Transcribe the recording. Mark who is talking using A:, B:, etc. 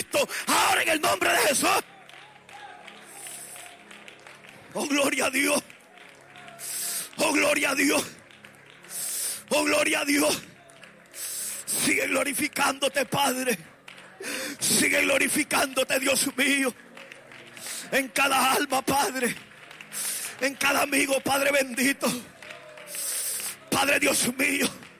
A: Cristo, ahora en el nombre de Jesús. Oh, gloria a Dios. Oh, gloria a Dios. Oh, gloria a Dios. Sigue glorificándote, Padre. Sigue glorificándote, Dios mío. En cada alma, Padre. En cada amigo, Padre bendito. Padre Dios mío.